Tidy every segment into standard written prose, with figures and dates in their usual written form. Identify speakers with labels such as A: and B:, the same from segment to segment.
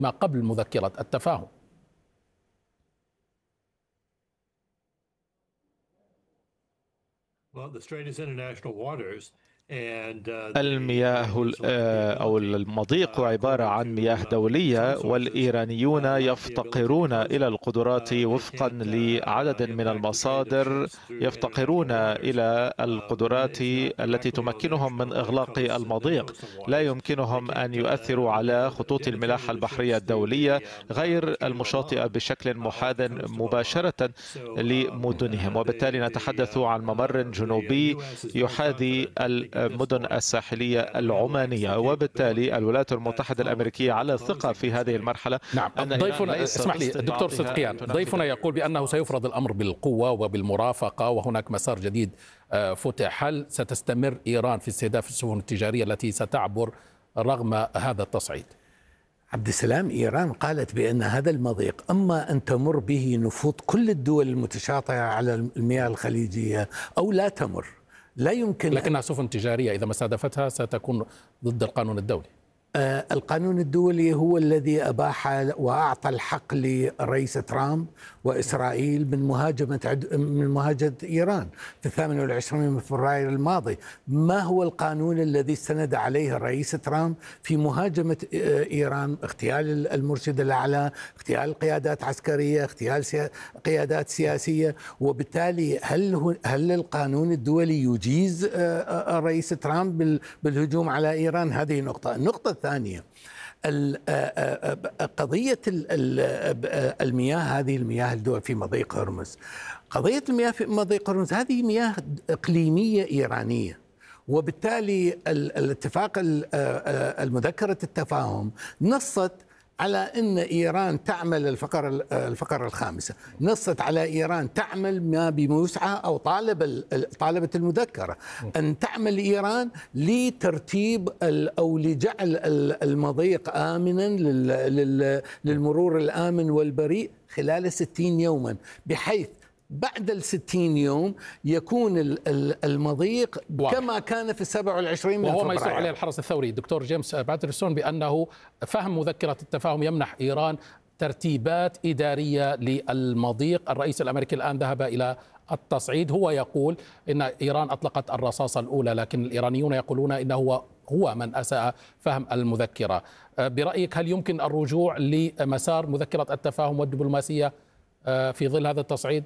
A: ما قبل مذكرة التفاهم.
B: المياه أو المضيق عبارة عن مياه دولية، والإيرانيون يفتقرون إلى القدرات وفقا لعدد من المصادر، يفتقرون إلى القدرات التي تمكنهم من إغلاق المضيق. لا يمكنهم أن يؤثروا على خطوط الملاحة البحرية الدولية غير المشاطئة بشكل محاذ مباشرة لمدنهم، وبالتالي نتحدث عن ممر جنوبي يحاذي المدن الساحلية العمانية، وبالتالي الولايات المتحدة الأمريكية على ثقة في هذه المرحلة.
A: نعم، ضيفنا اسمح لي دكتور صدقيان، ضيفنا يقول بأنه سيفرض الأمر بالقوة وبالمرافقة وهناك مسار جديد فتح. هل ستستمر إيران في استهداف السفن التجارية التي ستعبر رغم هذا التصعيد؟
C: عبد السلام، إيران قالت بأن هذا المضيق أما أن تمر به نفوذ كل الدول المتشاطئة على المياه الخليجية أو لا تمر، لا يمكن.
A: لكنها سفن تجارية، إذا ما استهدفتها ستكون ضد القانون الدولي.
C: القانون الدولي هو الذي أباح وأعطى الحق للرئيس ترامب وإسرائيل من مهاجمة إيران في 28 من فبراير الماضي. ما هو القانون الذي استند عليه الرئيس ترامب في مهاجمة إيران؟ اغتيال المرشد الأعلى، اغتيال قيادات عسكرية، اغتيال قيادات سياسية. وبالتالي هل القانون الدولي يجيز الرئيس ترامب بالهجوم على إيران؟ هذه نقطة. النقطة الثانية، قضية المياه، هذه المياه الدول في مضيق هرمز. قضية المياه في مضيق هرمز هذه مياه إقليمية إيرانية، وبالتالي الاتفاق المذكرة التفاهم نصت على أن إيران تعمل الفقرة الخامسة، نصت على إيران تعمل ما بوسعها أو طالبت المذكرة أن تعمل إيران لترتيب أو لجعل المضيق آمنا للمرور الآمن والبريء خلال 60 يوما، بحيث بعد 60 يوم يكون المضيق كما كان في 27 من
A: وهو
C: فبراير.
A: ما يصر عليه الحرس الثوري. الدكتور جيمس باترسون بأنه فهم مذكرة التفاهم يمنح إيران ترتيبات إدارية للمضيق. الرئيس الأمريكي الآن ذهب إلى التصعيد، هو يقول إن إيران أطلقت الرصاصة الأولى، لكن الإيرانيون يقولون إنه هو من أساء فهم المذكرة. برأيك هل يمكن الرجوع لمسار مذكرة التفاهم والدبلوماسية في ظل هذا التصعيد؟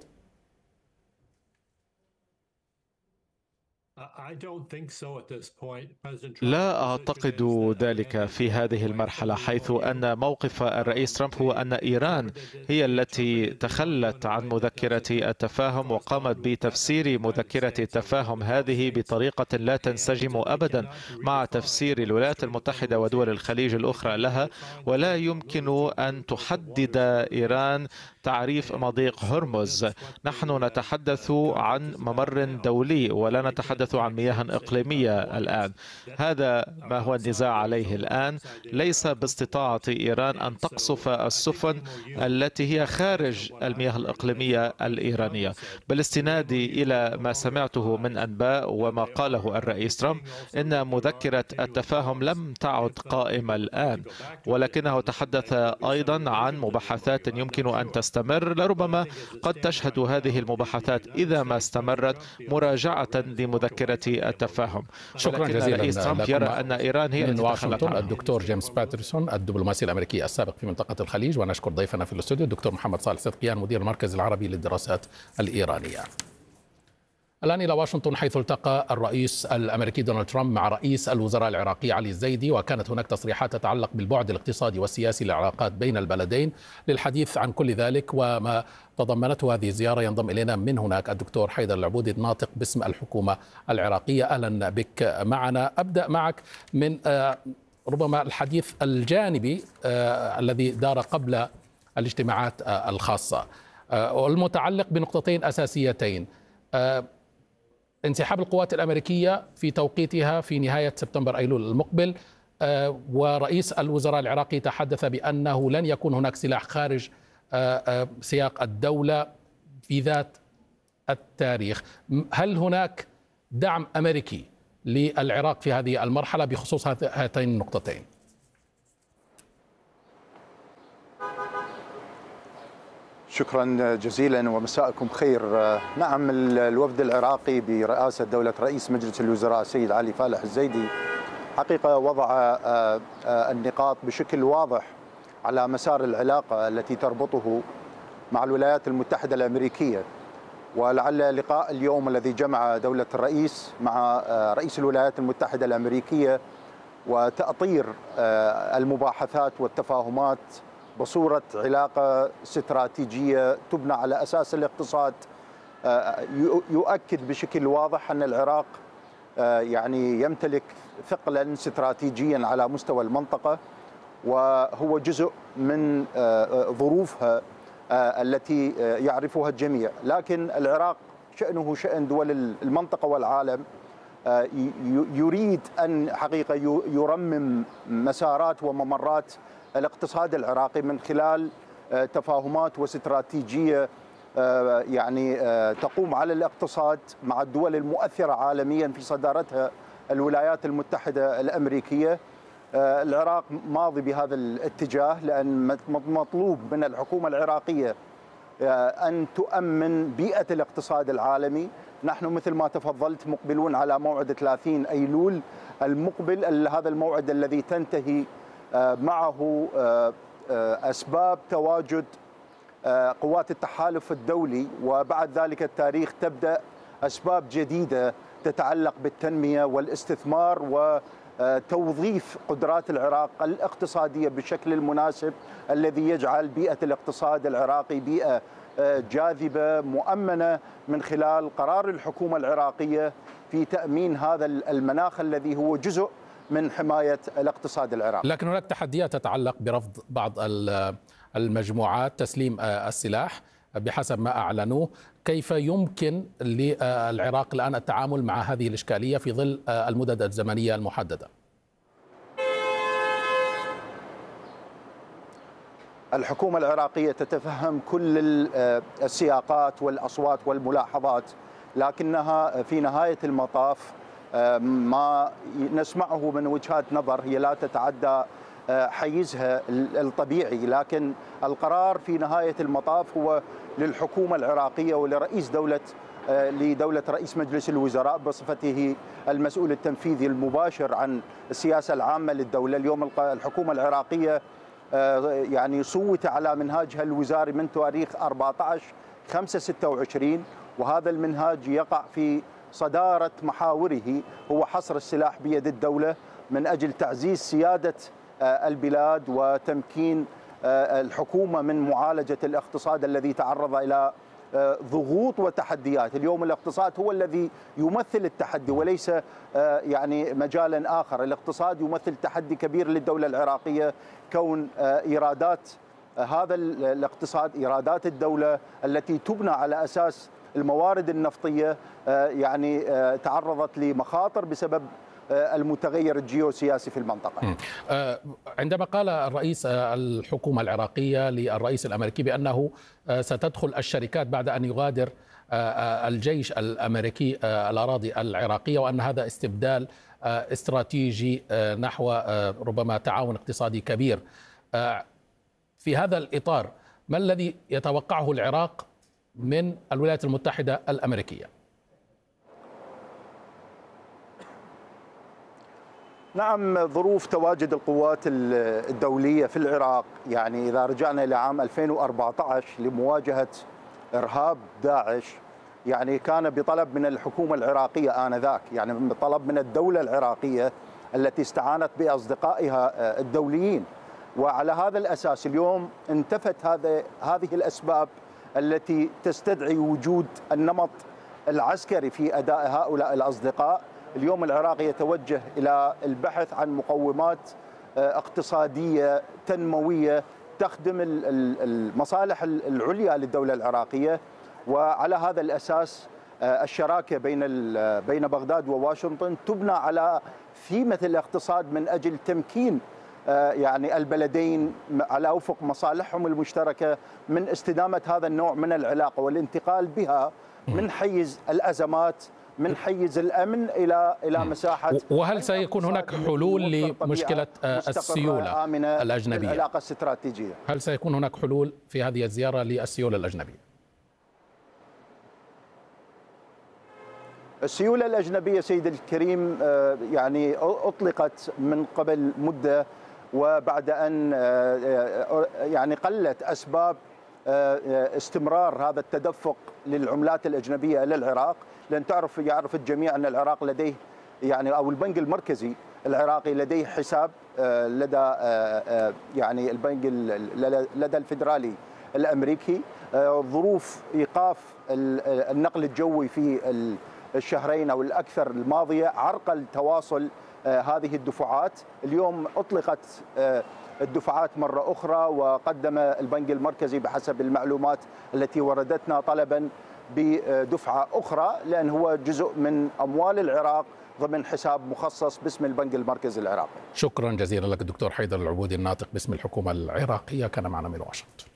B: لا أعتقد ذلك في هذه المرحلة، حيث أن موقف الرئيس ترامب هو أن إيران هي التي تخلت عن مذكرة التفاهم وقامت بتفسير مذكرة التفاهم هذه بطريقة لا تنسجم أبدا مع تفسير الولايات المتحدة ودول الخليج الأخرى لها. ولا يمكن أن تحدد إيران تعريف مضيق هرمز. نحن نتحدث عن ممر دولي ولا نتحدث عن مياه إقليمية الآن. هذا ما هو النزاع عليه الآن. ليس باستطاعة إيران أن تقصف السفن التي هي خارج المياه الإقليمية الإيرانية. بالاستناد إلى ما سمعته من أنباء وما قاله الرئيس ترامب، إن مذكرة التفاهم لم تعد قائمة الآن، ولكنه تحدث أيضا عن مباحثات يمكن أن تستمر. لربما قد تشهد هذه المباحثات إذا ما استمرت مراجعة لمذكرة التفاهم.
A: شكرا جزيلا.
B: الرئيس ترامب يرى أن إيران هي
A: من واشنطن الدكتور جيمس باترسون الدبلوماسي الأمريكي السابق في منطقة الخليج، ونشكر ضيفنا في الاستوديو الدكتور محمد صالح صدقيان مدير المركز العربي للدراسات الإيرانية. الآن إلى واشنطن، حيث التقى الرئيس الأمريكي دونالد ترامب مع رئيس الوزراء العراقي علي الزيدي، وكانت هناك تصريحات تتعلق بالبعد الاقتصادي والسياسي للعلاقات بين البلدين. للحديث عن كل ذلك وما تضمنته هذه الزيارة ينضم إلينا من هناك الدكتور حيدر العبودي الناطق باسم الحكومة العراقية. أهلا بك معنا. أبدأ معك من ربما الحديث الجانبي الذي دار قبل الاجتماعات الخاصة والمتعلق بنقطتين أساسيتين: انسحاب القوات الأمريكية في توقيتها في نهاية سبتمبر أيلول المقبل، ورئيس الوزراء العراقي تحدث بأنه لن يكون هناك سلاح خارج سياق الدولة في ذات التاريخ. هل هناك دعم أمريكي للعراق في هذه المرحلة بخصوص هاتين النقطتين؟
D: شكرا جزيلا ومساءكم خير. نعم، الوفد العراقي برئاسة دولة رئيس مجلس الوزراء السيد علي فالح الزيدي حقيقة وضع النقاط بشكل واضح على مسار العلاقة التي تربطه مع الولايات المتحدة الأمريكية. ولعل لقاء اليوم الذي جمع دولة الرئيس مع رئيس الولايات المتحدة الأمريكية وتأطير المباحثات والتفاهمات بصورة علاقة استراتيجية تبنى على أساس الاقتصاد يؤكد بشكل واضح أن العراق يعني يمتلك ثقلا استراتيجيا على مستوى المنطقة، وهو جزء من ظروفها التي يعرفها الجميع. لكن العراق شأنه شأن دول المنطقة والعالم، يريد أن حقيقة يرمم مسارات وممرات الاقتصاد العراقي من خلال تفاهمات واستراتيجية يعني تقوم على الاقتصاد مع الدول المؤثرة عالميا في صدارتها الولايات المتحدة الأمريكية. العراق ماضي بهذا الاتجاه، لأن مطلوب من الحكومة العراقية أن تؤمن بيئة الاقتصاد العالمي. نحن مثل ما تفضلت مقبلون على موعد 30 أيلول المقبل، هذا الموعد الذي تنتهي معه أسباب تواجد قوات التحالف الدولي، وبعد ذلك التاريخ تبدأ أسباب جديدة تتعلق بالتنمية والاستثمار وتوظيف قدرات العراق الاقتصادية بالشكل المناسب الذي يجعل بيئة الاقتصاد العراقي بيئة جاذبة مؤمنة من خلال قرار الحكومة العراقية في تأمين هذا المناخ الذي هو جزء من حماية الاقتصاد العراقي.
A: لكن هناك تحديات تتعلق برفض بعض المجموعات تسليم السلاح بحسب ما أعلنوه. كيف يمكن للعراق الآن التعامل مع هذه الإشكالية في ظل المدد الزمنية المحددة؟
D: الحكومة العراقية تتفهم كل السياقات والأصوات والملاحظات، لكنها في نهاية المطاف ما نسمعه من وجهات نظر هي لا تتعدى حيزها الطبيعي، لكن القرار في نهاية المطاف هو للحكومة العراقية ولرئيس لدولة رئيس مجلس الوزراء بصفته المسؤول التنفيذي المباشر عن السياسة العامة للدولة. اليوم الحكومة العراقية يعني صوت على منهاجها الوزاري من تاريخ 14/5/26، وهذا المنهاج يقع في صدارة محاوره هو حصر السلاح بيد الدولة من أجل تعزيز سيادة البلاد وتمكين الحكومة من معالجة الاقتصاد الذي تعرض إلى ضغوط وتحديات. اليوم الاقتصاد هو الذي يمثل التحدي وليس يعني مجالا آخر. الاقتصاد يمثل تحدي كبير للدولة العراقية، كون إيرادات هذا الاقتصاد إيرادات الدولة التي تبنى على أساس الموارد النفطية يعني تعرضت لمخاطر بسبب المتغير الجيوسياسي في المنطقة.
A: عندما قال الرئيس الحكومة العراقية للرئيس الأمريكي بأنه ستدخل الشركات بعد أن يغادر الجيش الأمريكي الأراضي العراقية، وأن هذا استبدال استراتيجي نحو ربما تعاون اقتصادي كبير، في هذا الإطار ما الذي يتوقعه العراق من الولايات المتحدة الأمريكية؟
D: نعم، ظروف تواجد القوات الدولية في العراق، يعني إذا رجعنا إلى عام 2014 لمواجهة إرهاب داعش، يعني كان بطلب من الحكومة العراقية آنذاك، يعني بطلب من الدولة العراقية التي استعانت بأصدقائها الدوليين. وعلى هذا الأساس اليوم انتفت هذه الأسباب التي تستدعي وجود النمط العسكري في أداء هؤلاء الأصدقاء. اليوم العراق يتوجه إلى البحث عن مقومات اقتصادية تنموية تخدم المصالح العليا للدولة العراقية، وعلى هذا الأساس الشراكة بين بغداد وواشنطن تبنى على ثيمة الاقتصاد من أجل تمكين يعني البلدين على وفق مصالحهم المشتركة من استدامة هذا النوع من العلاقة والانتقال بها من حيز الأزمات من حيز الأمن إلى مساحة.
A: وهل سيكون هناك حلول لمشكلة السيولة الأجنبية؟
D: العلاقة الاستراتيجية.
A: هل سيكون هناك حلول في هذه الزيارة للسيولة الأجنبية؟
D: السيولة الأجنبية سيد الكريم يعني أطلقت من قبل مدة، وبعد أن يعني قلت أسباب استمرار هذا التدفق للعملات الأجنبية إلى العراق، لأن يعرف الجميع أن العراق لديه يعني أو البنك المركزي العراقي لديه حساب لدى يعني البنك لدى الفيدرالي الأمريكي. ظروف إيقاف النقل الجوي في الشهرين أو الأكثر الماضية عرقل تواصل هذه الدفعات. اليوم أطلقت الدفعات مرة أخرى، وقدم البنك المركزي بحسب المعلومات التي وردتنا طلبا بدفعة أخرى، لأن هو جزء من أموال العراق ضمن حساب مخصص باسم البنك المركزي العراقي.
A: شكرا جزيلا لك الدكتور حيدر العبودي الناطق باسم الحكومة العراقية، كان معنا من واشنطن.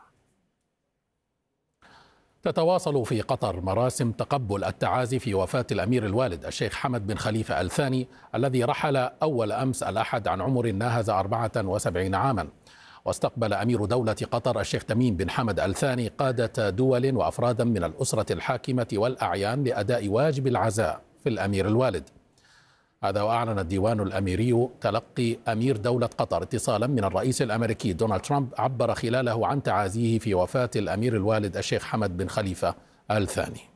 A: تتواصل في قطر مراسم تقبل التعازي في وفاة الأمير الوالد الشيخ حمد بن خليفة آل ثاني الذي رحل أول أمس الأحد عن عمر ناهز 74 عاما. واستقبل أمير دولة قطر الشيخ تميم بن حمد آل ثاني قادة دول وأفرادا من الأسرة الحاكمة والأعيان لأداء واجب العزاء في الأمير الوالد. هذا وأعلن الديوان الأميري تلقي أمير دولة قطر اتصالا من الرئيس الأمريكي دونالد ترامب عبر خلاله عن تعازيه في وفاة الأمير الوالد الشيخ حمد بن خليفة آل ثاني.